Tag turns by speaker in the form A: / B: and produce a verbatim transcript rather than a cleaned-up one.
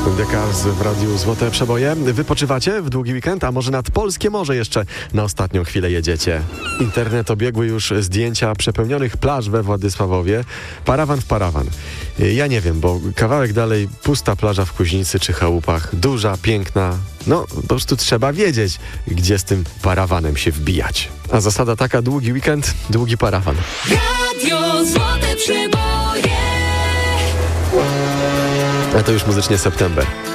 A: The Cars w Radiu Złote Przeboje. Wypoczywacie w długi weekend, a może nad polskie morze jeszcze na ostatnią chwilę jedziecie? Internet obiegły już zdjęcia przepełnionych plaż we Władysławowie. Parawan w parawan. Ja nie wiem, bo kawałek dalej pusta plaża w Kuźnicy czy Chałupach. Duża, piękna. No, po prostu trzeba wiedzieć, gdzie z tym parawanem się wbijać. A zasada taka: długi weekend, długi parawan.
B: Radio Złote Przeboje.
A: A to już muzycznie September.